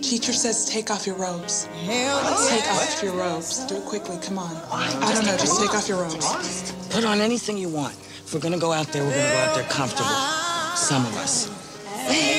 Teacher says take off your robes. Take off your robes. Do it quickly, come on. I don't know, just take off your robes. Put on anything you want. If we're gonna go out there, we're gonna go out there comfortable. Some of us.